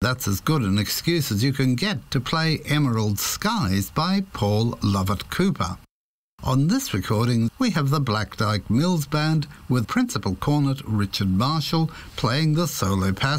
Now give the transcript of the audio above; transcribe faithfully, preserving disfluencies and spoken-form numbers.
That's as good an excuse as you can get to play Emerald Skies by Paul Lovett Cooper. On this recording, we have the Black Dyke Mills Band with principal cornet Richard Marshall playing the solo passage.